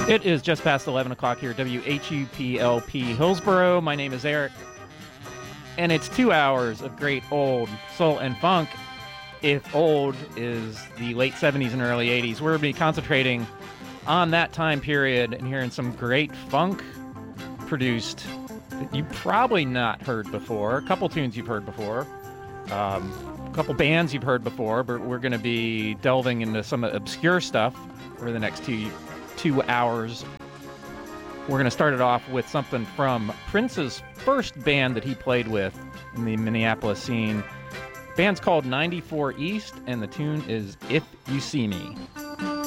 It is just past 11 o'clock here at WHUPLP Hillsboro. My name is Eric, and it's 2 hours of great old soul and funk. If old is the late 70s and early 80s, we're going to be concentrating on that time period and hearing some great funk produced that you probably not heard before. A couple tunes you've heard before. A couple bands you've heard before, but we're going to be delving into some obscure stuff for the next two hours. We're going to start it off with something from Prince's first band that he played with in the Minneapolis scene. The band's called 94 East, and the tune is If You See Me.